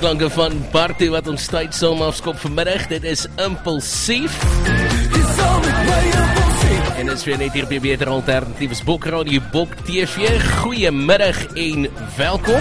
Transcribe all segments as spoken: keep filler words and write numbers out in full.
klanke van Bartu wat ons tyd saam afskop vanmiddag. Dit is Impulsief. En dit is weer net hier by Beter Alternatief Bok Radio Bok T V. Goeiemiddag en welkom.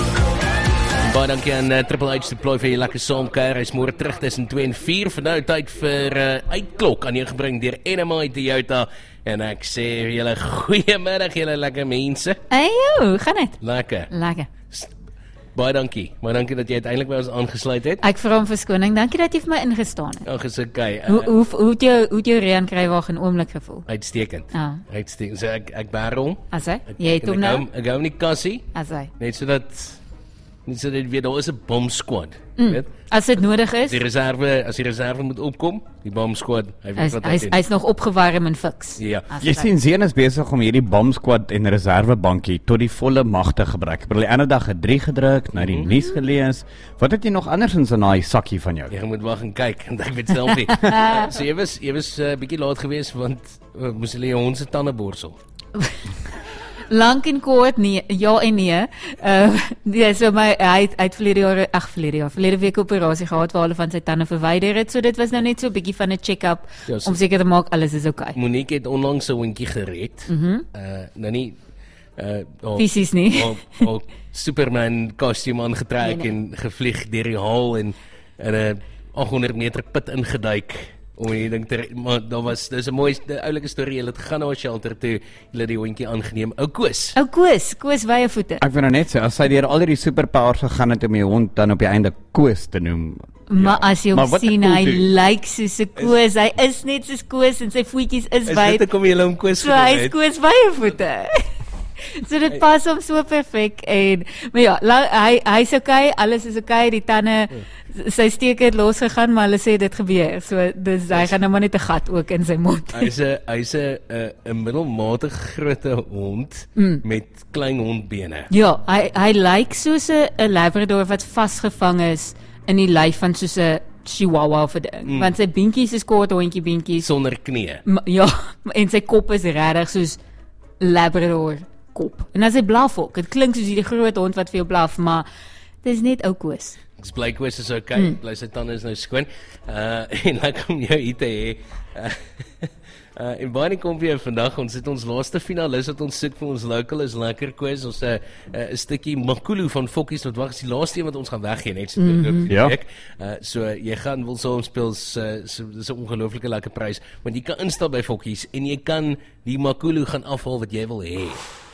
Baie dankie aan uh, Triple H deploy vir jy lekker saamkuier. Hy is môre terug tussen twee en vier. Vir nou tyd vir uh, uitklok aan jou gebring deur N M I Toyota. En ek sê julle goeiemiddag julle lekker mense. Ayo, gaan dit? Lekker. Lekker. Baie dankie. Baie dankie dat jy uiteindelik by ons aangesluit het. Ek vra om verskoning. Dankie dat jy vir my ingestaan het. Ag, is okay. Uh, Hoe hoe hoe het jou hoe het jou reën kry waar in oomblik gevoel? Uitstekend. Ah. Uitstekend. So ek ek bær hom. As hy? Jy het hom nou? Ek hou in die kassie. As hy. Net sodat net sodat weet daar is 'n bom squad, Mm. weet? As dit nodig is. Die reserve, as die reserve moet opkom, die bom squad, hy weet Hy's wat hy hy's doen. hy's nog opgewarm en fiks. Ja. As Jy hy- sien Zeen is besig om hierdie bomsquad en reservebankie tot die volle mag te gebruik. Ek bedoel die ander dag het drie gedruk, nou die Mhm. nuus gelees. Wat het jy nog andersins in daai sakkie van jou? Jy moet wag en kyk, want ek weet self nie. uh, so jy was jy was 'n uh, bietjie laat geweest want uh, moes hulle jou hond se tande borsel. Lank en kort nee, ja en nee. Uh nee, so my hy het uit verlede jaar, ag verlede jaar, verlede week operasie gehad waar hulle van sy tande verwyder het. So dit was nou net so 'n bietjie van 'n check-up Ja, so- om seker te maak alles is oukei. Monique het onlangs 'n hondjie gered. Mhm. Mm uh nou nie uh oh, Fisies nie. oh, oh, Superman kostuum aangetrek Nee, nee. en gevlieg deur die hal en in 'n aghonderd meter put ingeduik. Om die ding te maar daar was dis 'n mooi oulike storie. Hulle het gegaan na 'n shelter toe, hulle die hondjie aangeneem. Ou Koos. Ou Koos, Koos wye voete. Ek wil nou net sê as sy deur al hierdie superpowers gegaan het om die hond dan op die einde Koos te noem. Maar as jy hom Maar wat sien, ek wil hy doen- lyk soos 'n Koos. Hy is net soos Koos en sy voetjies is Is wyd. dit kom jy hom Koos So hy is genoem het? Koos wye voete. So dit pas hom so perfek en maar ja, la, hy hy's okay, alles is okay, die tande sy steek het losgegaan, maar hulle sê dit gebeur. So dis hy gaan nou maar net 'n gat ook in sy mond. Hy's 'n hy's 'n 'n 'n middelmatig grootte hond mm. met klein hondbene. Ja, hy hy lyk soos 'n 'n labrador wat vasgevang is in die lyf van soos 'n chihuahua of 'n ding. Mm. Want sy beentjies is kort, hondjie beentjies. Sonder knie. Ma, ja, en sy kop is regtig soos labrador kop. En as hy blaf ook, dit klink soos hierdie groot hond wat vir jou blaf, maar dis net ou Koos. Dis bly Koos is okay. Mm. Bly sy tande is nou skoon. Uh en lekker om jou hier te hê. Uh, uh en baie kom weer vandag. Ons het ons laaste finalis wat ons soek vir ons local is lekker Koos. Ons 'n uh, 'n uh, stukkie Makulu van Fokkies wat wag is die laaste een wat ons gaan weggee net so mm -hmm. Ja. week. Uh so jy gaan wil saam speel so, so dis 'n ongelooflike lekker prys want jy kan instap by Fokkies en jy kan die Makulu gaan afhaal wat jy wil hê.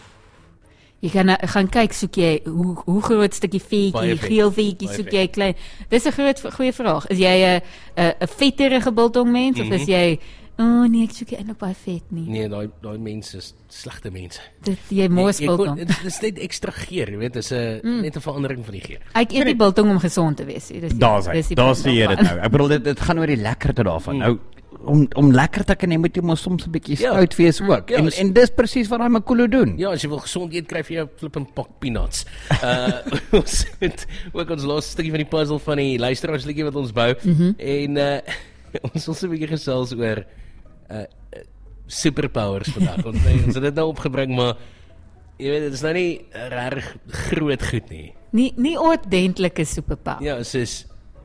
Jy kan uh, gaan kyk, soek jy hoe hoe groot stukkie Baie vetjie, vet. geel vetjie Baie soek vet. jy klein. Dis 'n groot goeie vraag. Is jy 'n 'n 'n vetterige biltong mens mm -hmm. of is jy o oh, nee, ek soek eintlik baie vet nie. Nee, daai daai mense is slegte mense. Dit jy mos Jy- jy kon- biltong. Dit is net ekstra geur, jy weet, dis 'n mm. net 'n verandering van die geur. Ek eet die biltong om gesond te wees. Dis die- Daar's hy. dis die Daar punt sien jy dit daarvan. nou. Ek bedoel dit dit gaan oor die lekkerte daarvan. Mm. Nou om om lekker te kan hê moet jy mos soms 'n bietjie Ja. stout wees ook. Ja, en is- en dis presies wat daai Makulu doen. Ja, as jy wil gesond eet, kry jy 'n flippin pak peanuts. Uh ons het ook ons laaste stukkie van die puzzle van die luisteraarsliedjie wat ons bou mm -hmm. en uh ons wil so 'n bietjie gesels oor uh superpowers vandag. ons, ons het dit nou opgebring, maar jy weet, dit is nou nie regtig groot goed nie. Nie nie ordentlike superpower. Ja, soos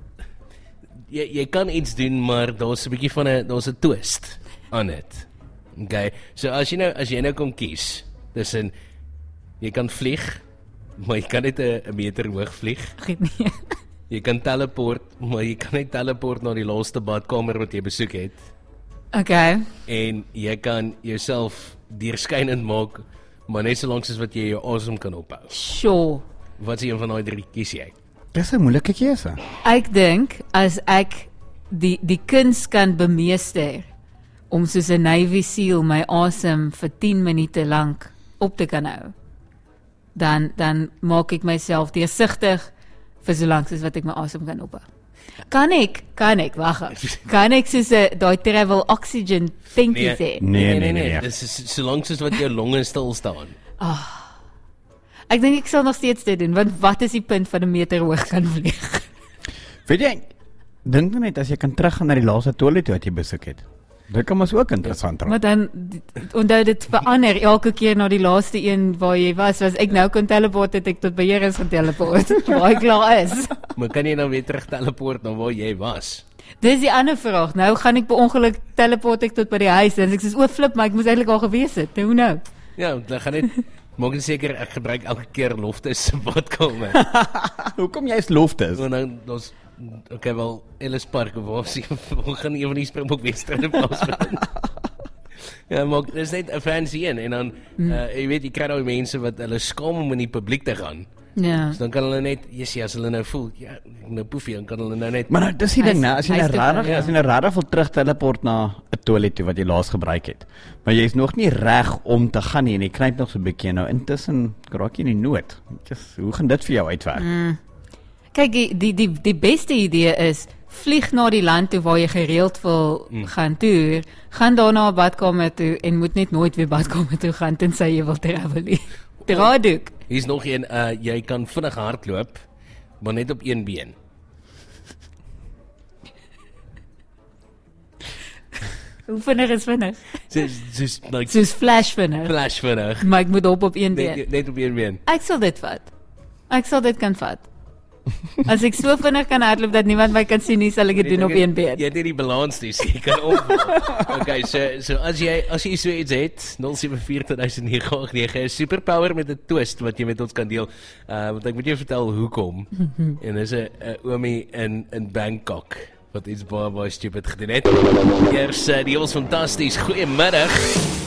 jy jy kan iets doen, maar daar's 'n bietjie van 'n daar's 'n twist aan dit. Okay. So as jy nou as jy nou kom kies, dis 'n jy kan vlieg, maar jy kan net 'n 'n meter hoog vlieg. Giet nie. Jy kan teleport, maar jy kan net teleport na die laaste badkamer wat jy besoek het. Okay. En jy kan jouself deurskynend maak, maar net so lank as wat jy jou asem kan ophou. Sure. Wat is een van daai drie kies jy? Dis 'n moeilike keuse. Ek dink as ek die die kuns kan bemeester om soos 'n Navy SEAL my asem vir tien minute lank op te kan hou, dan dan maak ek myself deursigtig vir so lank soos wat ek my asem kan ophou. Kan ek? Kan ek? Wag. Kan ek soos 'n daai travel oxygen thinkie sê? Nee, nee, nee. Dis is so lank soos wat jou longe stil staan. Ek dink ek sal nog steeds dit doen, want wat is die punt van 'n meter hoog kan vlieg? Weet jy, dink nou net as jy kan teruggaan na die laaste toilet wat jy besoek het. Dit kan mos ook interessant raak. Maar dan onthou dit verander elke keer na die laaste een waar jy was, as ek nou kon teleport het ek tot by Here is geteleport waar ek klaar is. Maar kan jy nou weer terug teleport na waar jy was? Dis die ander vraag. Nou gaan ek per ongeluk teleport ek tot by die huis en ek sê o flip, maar ek moes eintlik al gewees het. Nou nou. Ja, dan gaan net maak seker ek gebruik elke keer Loftus se badkamer. Hoekom jy is Loftus? Want dan ons okay wel Ellis Park of waar sien ons gaan een van die Springbok wedstryde plaasvind. Ja, maar dis net 'n fancy een en dan mm. uh, jy weet jy kry nou mense wat hulle skaam om in die publiek te gaan. Ja. So dan kan hulle net, yes, as hulle nou voel, ja, nou poefie, dan kan hulle nou net Maar nou, dis die ding, nou, as jy nou rarig, ja. as jy nou rarig wil terug teleport na 'n toilet toe wat jy laas gebruik het. Maar jy is nog nie reg om te gaan nie en jy knyp nog so 'n bietjie nou intussen raak jy in die nood. Just, hoe gaan dit vir jou uitwerk? Mm. Kyk, die, die die die beste idee is vlieg na die land toe waar jy gereeld wil mm. gaan toer, gaan daar na 'n badkamer toe en moet net nooit weer badkamer toe gaan tensy jy wil travel. Draaddoek. Hier's nog een, uh, jy kan vinnig hardloop, maar net op een been. Hoe vinnig is vinnig? Soos soos like Soos flash vinnig. flash vinnig. Maar ek moet op op een been. Net, net op een been. Ek sal dit vat. Ek sal dit kan vat. As ek so vinnig kan hardloop dat niemand my kan sien nie, sal ek dit doen op een been. Jy het nie die balans nie, so jy kan op. Okay, so so as jy as jy so iets het, nul sewe vier twee nege agt nege, 'n superpower met 'n twist wat jy met ons kan deel. Uh want ek moet jou vertel hoekom. En dis 'n oomie in in Bangkok wat iets baie baie stupid gedoen het. Eers uh, die was fantasties. Goeiemiddag.